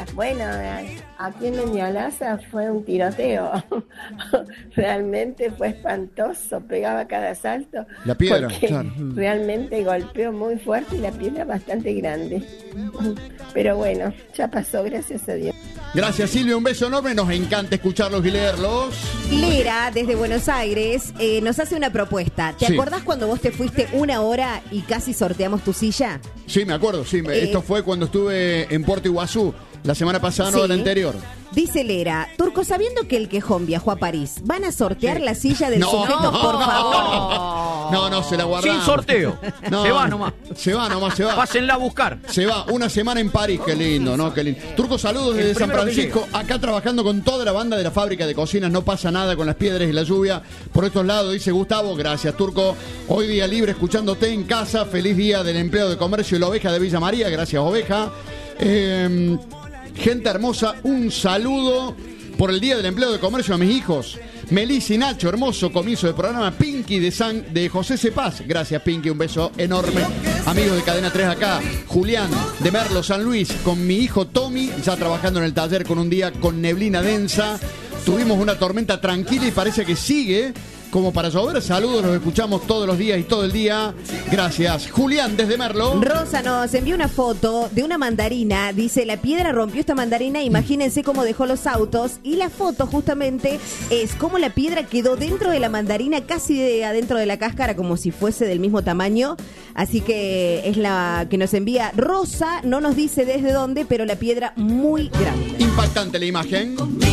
Bueno, aquí en Peñalosa fue un tiroteo. Realmente fue espantoso, pegaba cada salto. La piedra, porque claro. realmente golpeó muy fuerte y la piedra bastante grande. Pero bueno, ya pasó, gracias a Dios. Gracias, Silvia, un beso enorme. Nos encanta escucharlos y leerlos. Lera, desde Buenos Aires, nos hace una propuesta. ¿Te acordás cuando vos te fuiste 1 hora y casi sorteamos tu silla? Sí, me acuerdo, sí. Esto fue cuando estuve en Puerto Iguazú, la semana pasada, no, la anterior. Dice Lera, Turco, sabiendo que el Quejón viajó a París, ¿van a sortear la silla del sujeto, por favor? No, se la guardamos. Sin sorteo. Se va nomás. Se va. Pásenla a buscar. Se va, una semana en París, qué lindo, ¿no? Qué lindo. Turco, saludos desde San Francisco, acá trabajando con toda la banda de la fábrica de cocinas, no pasa nada con las piedras y la lluvia. Por estos lados, dice Gustavo, gracias, Turco. Hoy día libre escuchándote en casa, feliz día del empleo de comercio y la oveja de Villa María, gracias, oveja. Gente hermosa, un saludo por el Día del Empleo de Comercio a mis hijos. Melissa y Nacho, hermoso comienzo del programa. Pinky de José Cepaz. Gracias, Pinky, un beso enorme. Amigos de Cadena 3 acá. Julián de Merlo, San Luis, con mi hijo Tommy, ya trabajando en el taller con un día con neblina densa. Tuvimos una tormenta tranquila y parece que sigue como para llover. Saludos, los escuchamos todos los días y todo el día. Gracias. Julián, desde Merlo. Rosa nos envió una foto de una mandarina. Dice, la piedra rompió esta mandarina. Imagínense cómo dejó los autos. Y la foto justamente es cómo la piedra quedó dentro de la mandarina, casi adentro de la cáscara, como si fuese del mismo tamaño. Así que es la que nos envía Rosa. No nos dice desde dónde, pero la piedra muy grande. Impactante la imagen.